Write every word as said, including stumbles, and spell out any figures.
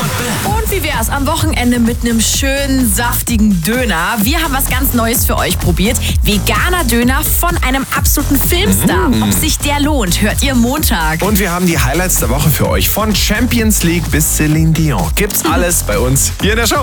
Und wie wär's am Wochenende mit einem schönen, saftigen Döner? Wir haben was ganz Neues für euch probiert. Veganer Döner von einem absoluten Filmstar. Mm. Ob sich der lohnt, hört ihr Montag. Und wir haben die Highlights der Woche für euch. Von Champions League bis Celine Dion. Gibt's alles bei uns hier in der Show.